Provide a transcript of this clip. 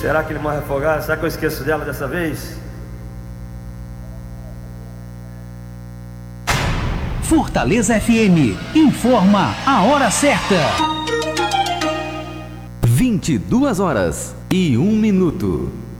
Será que ele morre afogado? Será que eu esqueço dela dessa vez? Fortaleza FM informa a hora certa. 22 horas e 1 minuto.